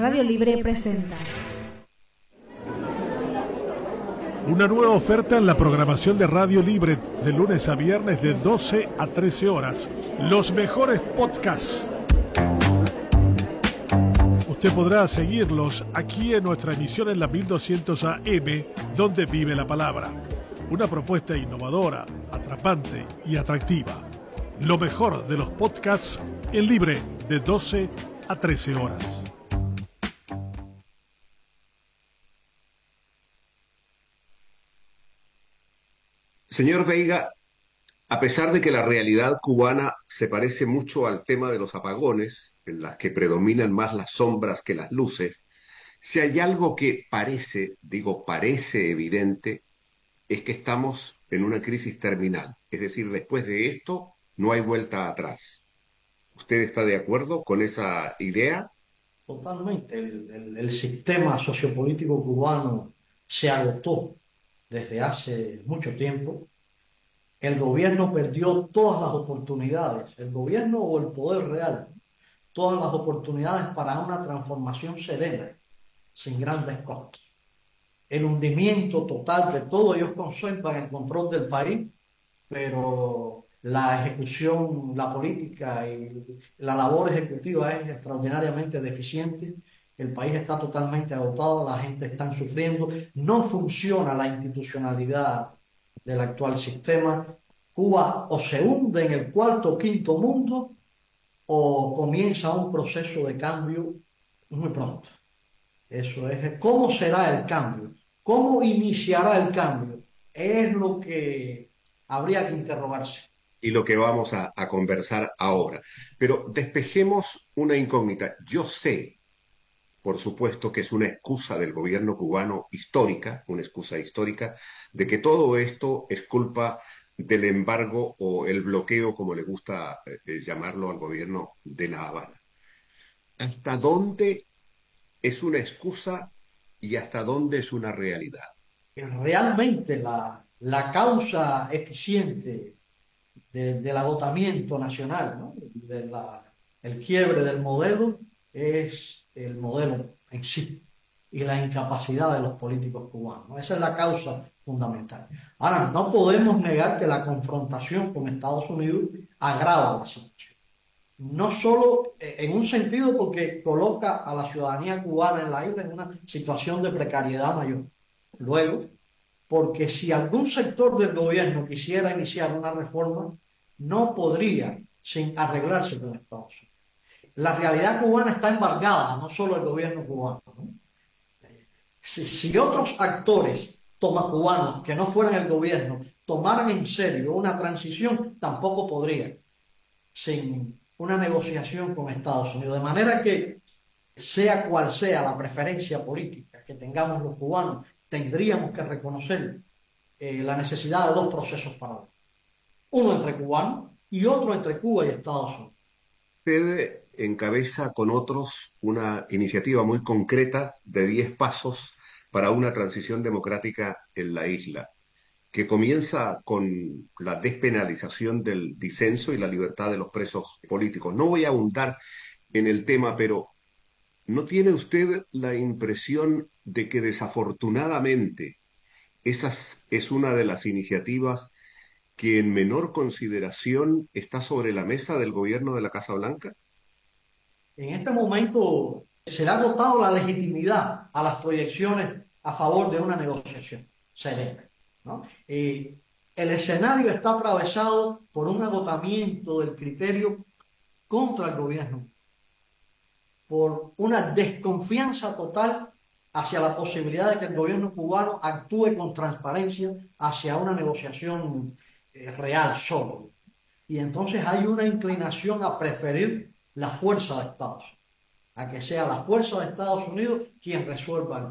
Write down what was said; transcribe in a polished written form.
Radio Libre presenta una nueva oferta en la programación de Radio Libre de lunes a viernes de 12 a 13 horas. Los mejores podcasts. Usted podrá seguirlos aquí en nuestra emisión en la 1200 AM, donde vive la palabra. Una propuesta innovadora, atrapante y atractiva. Lo mejor de los podcasts en Libre de 12 a 13 horas. Señor Veiga, a pesar de que la realidad cubana se parece mucho al tema de los apagones, en las que predominan más las sombras que las luces, si hay algo que parece evidente, es que estamos en una crisis terminal. Es decir, después de esto no hay vuelta atrás. ¿Usted está de acuerdo con esa idea? Totalmente. El sistema sociopolítico cubano se agotó desde hace mucho tiempo. El gobierno perdió todas las oportunidades, el gobierno o el poder real, todas las oportunidades para una transformación serena, sin grandes costos. El hundimiento total de todo, ellos conservan el control del país, pero la ejecución, la política y la labor ejecutiva es extraordinariamente deficiente. El país está totalmente agotado, la gente está sufriendo, no funciona la institucionalidad del actual sistema. Cuba o se hunde en el cuarto o quinto mundo o comienza un proceso de cambio muy pronto. Eso es, ¿cómo será el cambio? ¿Cómo iniciará el cambio? Es lo que habría que interrogarse. Y lo que vamos a conversar ahora. Pero despejemos una incógnita. Yo sé, por supuesto, que es una excusa del gobierno cubano histórica, una excusa histórica, de que todo esto es culpa del embargo o el bloqueo, como le gusta llamarlo al gobierno de La Habana. ¿Hasta dónde es una excusa y hasta dónde es una realidad? Realmente la causa eficiente del agotamiento nacional, ¿no? El quiebre del modelo es el modelo en sí y la incapacidad de los políticos cubanos, ¿no? Esa es la causa fundamental. Ahora, no podemos negar que la confrontación con Estados Unidos agrava la situación. No solo en un sentido porque coloca a la ciudadanía cubana en la isla en una situación de precariedad mayor. Luego, porque si algún sector del gobierno quisiera iniciar una reforma, no podría sin arreglarse con Estados Unidos. La realidad cubana está embargada, no solo el gobierno cubano, ¿no? Si otros actores cubanos que no fueran el gobierno tomaran en serio una transición, tampoco podrían sin una negociación con Estados Unidos. De manera que, sea cual sea la preferencia política que tengamos los cubanos, tendríamos que reconocer la necesidad de dos procesos paralelos. Uno entre cubanos y otro entre Cuba y Estados Unidos. Usted encabeza con otros una iniciativa muy concreta de 10 pasos para una transición democrática en la isla, que comienza con la despenalización del disenso y la libertad de los presos políticos. No voy a ahondar en el tema, pero ¿no tiene usted la impresión de que desafortunadamente esa es una de las iniciativas que en menor consideración está sobre la mesa del gobierno de la Casa Blanca? En este momento se le ha dotado la legitimidad a las proyecciones a favor de una negociación serena, ¿no? El escenario está atravesado por un agotamiento del criterio contra el gobierno, por una desconfianza total hacia la posibilidad de que el gobierno cubano actúe con transparencia hacia una negociación real solo. Y entonces hay una inclinación a preferir la fuerza de Estados Unidos, a que sea la fuerza de Estados Unidos quien resuelva el